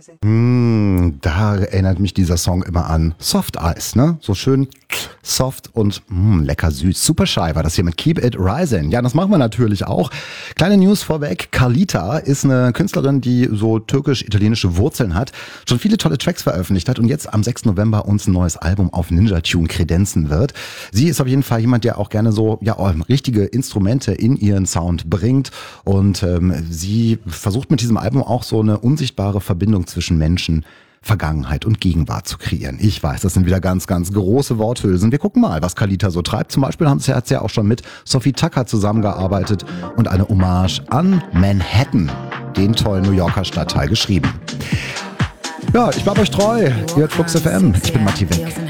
Da erinnert mich dieser Song immer an Soft Eis, ne? So schön soft und lecker süß. Super shy war das hier mit Keep It Rising. Ja, das machen wir natürlich auch. Kleine News vorweg. Carlita ist eine Künstlerin, die so türkisch-italienische Wurzeln hat, schon viele tolle Tracks veröffentlicht hat und jetzt am 6. November uns ein neues Album auf Ninja Tune kredenzen wird. Sie ist auf jeden Fall jemand, der auch gerne so richtige Instrumente in ihren Sound bringt und sie versucht mit diesem Album auch so eine unsichtbare Verbindung zwischen Menschen, Vergangenheit und Gegenwart zu kreieren. Ich weiß, das sind wieder ganz, ganz große Worthülsen. Wir gucken mal, was Carlita so treibt. Zum Beispiel hat sie ja auch schon mit Sophie Tucker zusammengearbeitet und eine Hommage an Manhattan, den tollen New Yorker Stadtteil, geschrieben. Ja, ich bleib euch treu. Ihr hört Flux FM. Ich bin Matti Wenk.